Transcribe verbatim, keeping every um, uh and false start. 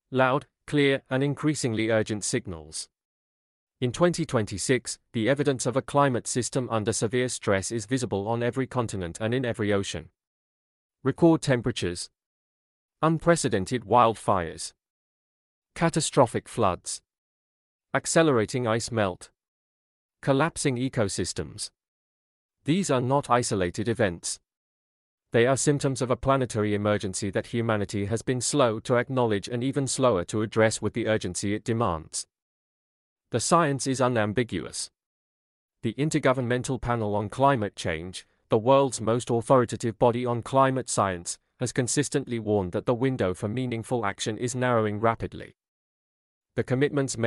loud, clear, and increasingly urgent signals. In twenty twenty-six, the evidence of a climate system under severe stress is visible on every continent and in every ocean. Record temperatures, unprecedented wildfires, catastrophic floods, accelerating ice melt, collapsing ecosystems. These are not isolated events. They are symptoms of a planetary emergency that humanity has been slow to acknowledge and even slower to address with the urgency it demands. The science is unambiguous. The Intergovernmental Panel on Climate Change, the world's most authoritative body on climate science, has consistently warned that the window for meaningful action is narrowing rapidly. The commitments made